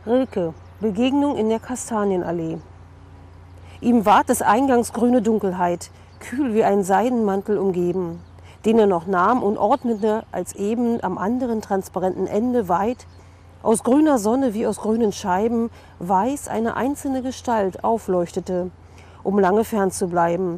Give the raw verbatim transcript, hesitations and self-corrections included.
Rilke, Begegnung in der Kastanienallee. Ihm ward des Eingangs grüne Dunkelheit, kühl wie ein Seidenmantel umgeben, den er noch nahm und ordnete, als eben am anderen transparenten Ende weit, aus grüner Sonne wie aus grünen Scheiben, weiß eine einzelne Gestalt aufleuchtete, um lange fern zu bleiben.